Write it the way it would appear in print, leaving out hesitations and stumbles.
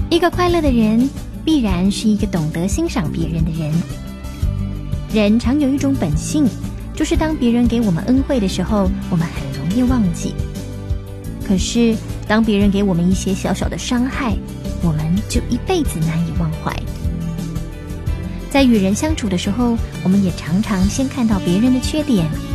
一个快乐的人，必然是一个懂得欣赏别人的人。人常有一种本性，就是当别人给我们恩惠的时候，我们很容易忘记。可是当别人给我们一些小小的伤害，我们就一辈子难以忘怀。在与人相处的时候，我们也常常先看到别人的缺点，